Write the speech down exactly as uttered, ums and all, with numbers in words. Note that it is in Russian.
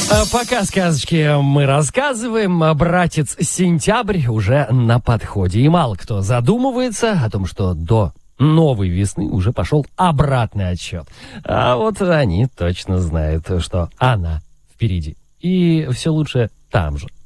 А пока сказочки мы рассказываем, братец сентябрь уже на подходе. И мало кто задумывается о том, что до новой весны уже пошел обратный отсчет. А вот они точно знают, что она впереди. И все лучше там же.